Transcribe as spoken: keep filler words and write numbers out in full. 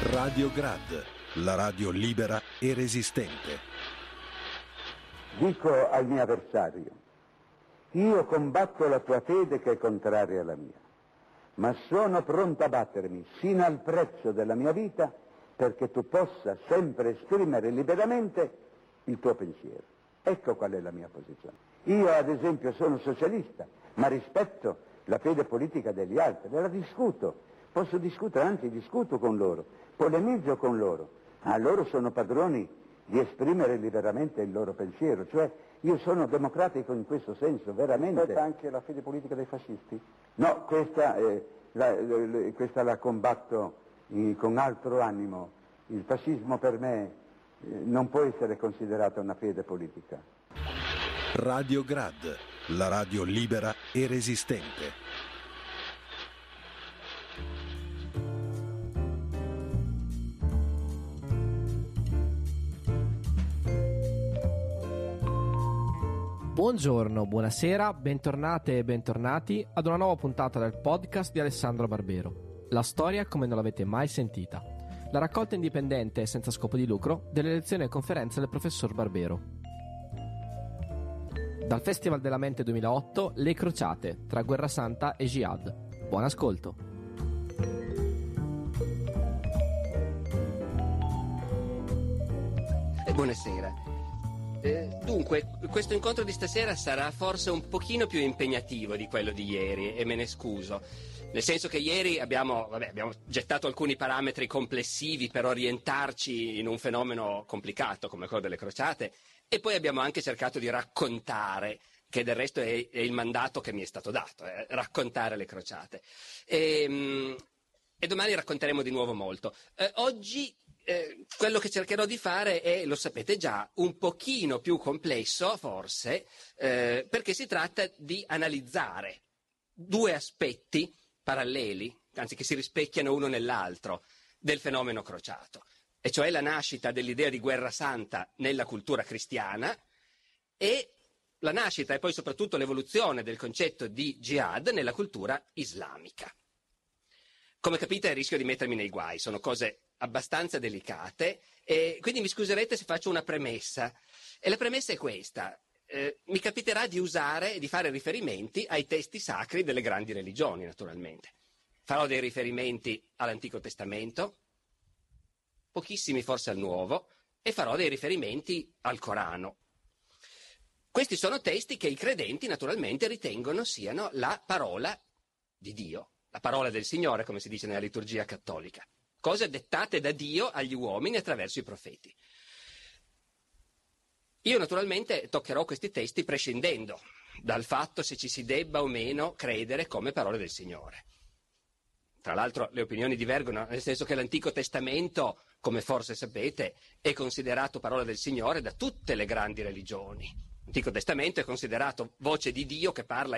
Radio Grad, la radio libera e resistente. Dico al mio avversario: io combatto la tua fede che è contraria alla mia, ma sono pronto a battermi sino al prezzo della mia vita perché tu possa sempre esprimere liberamente il tuo pensiero. Ecco qual è la mia posizione. Io ad esempio sono socialista, ma rispetto la fede politica degli altri, la discuto, posso discutere, anzi discuto con loro, polemizzo con loro, ma loro sono padroni di esprimere liberamente il loro pensiero, cioè io sono democratico in questo senso, veramente. Aspetta anche la fede politica dei fascisti? No, questa, eh, la, la, questa la combatto eh, con altro animo. Il fascismo per me eh, non può essere considerato una fede politica. Radio Grad, la radio libera e resistente. Buongiorno, buonasera, bentornate e bentornati ad una nuova puntata del podcast di Alessandro Barbero. La storia come non l'avete mai sentita. La raccolta indipendente e senza scopo di lucro delle lezioni e conferenze del professor Barbero. Dal Festival della Mente duemilaotto, Le Crociate, tra Guerra Santa e Jihad. Buon ascolto. Buonasera. Eh, dunque, questo incontro di stasera sarà forse un pochino più impegnativo di quello di ieri, e me ne scuso. Nel senso che ieri abbiamo, vabbè, abbiamo gettato alcuni parametri complessivi per orientarci in un fenomeno complicato come quello delle crociate, e poi abbiamo anche cercato di raccontare, che del resto è, è il mandato che mi è stato dato, eh, raccontare le crociate. E, mh, e domani racconteremo di nuovo molto. Eh, oggi eh, quello che cercherò di fare è, lo sapete già, un pochino più complesso forse, eh, perché si tratta di analizzare due aspetti paralleli, anzi che si rispecchiano uno nell'altro, del fenomeno crociato, e cioè la nascita dell'idea di guerra santa nella cultura cristiana e la nascita e poi soprattutto l'evoluzione del concetto di jihad nella cultura islamica. Come capite rischio di mettermi nei guai, sono cose abbastanza delicate e quindi mi scuserete se faccio una premessa, e la premessa è questa. Eh, mi capiterà di usare e di fare riferimenti ai testi sacri delle grandi religioni, naturalmente. Farò dei riferimenti all'Antico Testamento, pochissimi forse al Nuovo, e farò dei riferimenti al Corano. Questi sono testi che i credenti naturalmente ritengono siano la parola di Dio, la parola del Signore, come si dice nella liturgia cattolica, cose dettate da Dio agli uomini attraverso i profeti. Io naturalmente toccherò questi testi prescindendo dal fatto se ci si debba o meno credere come parole del Signore. Tra l'altro le opinioni divergono, nel senso che l'Antico Testamento, come forse sapete, è considerato parola del Signore da tutte le grandi religioni. L'Antico Testamento è considerato voce di Dio che parla